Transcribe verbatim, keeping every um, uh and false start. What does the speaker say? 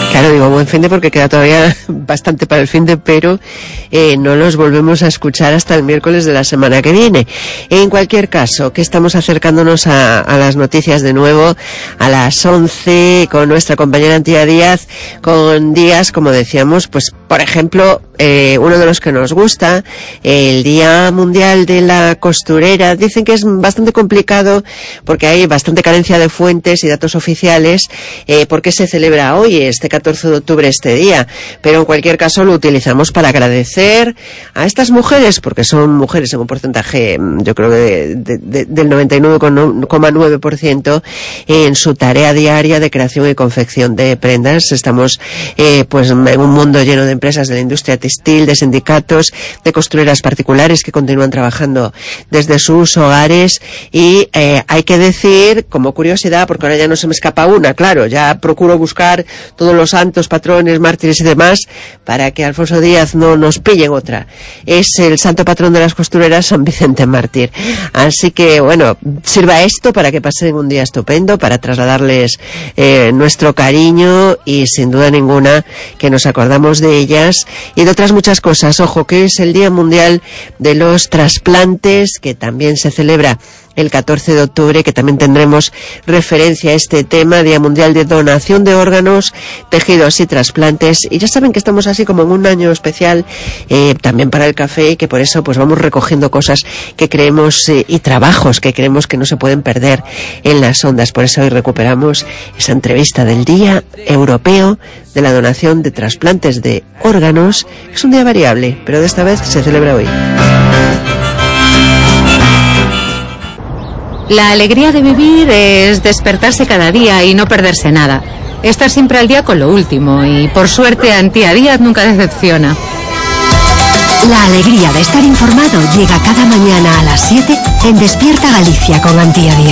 Claro, digo buen finde porque queda todavía bastante para el finde, pero eh, no los volvemos a escuchar hasta el miércoles de la semana que viene. En cualquier caso, que estamos acercándonos a, a las noticias de nuevo a las once con nuestra compañera Antía Díaz, con días, como decíamos, pues por ejemplo, eh, uno de los que nos gusta, el Día Mundial de la Costurera. Dicen que es bastante complicado porque hay bastante carencia de fuentes y datos oficiales, eh, porque se celebra hoy, este catorce de octubre, este día, pero en cualquier caso lo utilizamos para agradecer a estas mujeres, porque son mujeres en un porcentaje, yo creo, de, de, de, del noventa y nueve coma nueve por ciento en su tarea diaria de creación y confección de prendas. Estamos eh, pues en un mundo lleno de empresas de la industria textil, de sindicatos, de costureras particulares que continúan trabajando desde sus hogares y eh, hay que decir, como curiosidad, porque ahora ya no se me escapa una, claro, ya procuro buscar todos los santos, patrones, mártires y demás para que Alfonso Díaz no nos pille otra. Es el santo patrón de las costureras, San Vicente Mártir. Así que, bueno, sirva esto para que pasen un día estupendo, para trasladarles eh, nuestro cariño y sin duda ninguna que nos acordamos de ellas y de otras muchas cosas. Ojo, que es el Día Mundial de los Trasplantes, que también se celebra el catorce de octubre, que también tendremos referencia a este tema, Día Mundial de Donación de Órganos, Tejidos y Trasplantes. Y ya saben que estamos así como en un año especial eh, también para el café, y que por eso pues vamos recogiendo cosas que creemos eh, y trabajos que creemos que no se pueden perder en las ondas. Por eso hoy recuperamos esa entrevista del Día Europeo de la Donación de Trasplantes de Órganos. Es un día variable, pero de esta vez se celebra hoy. La alegría de vivir es despertarse cada día y no perderse nada. Estar siempre al día con lo último y, por suerte, Antía Díaz nunca decepciona. La alegría de estar informado llega cada mañana a las siete en Despierta Galicia con Antía Díaz.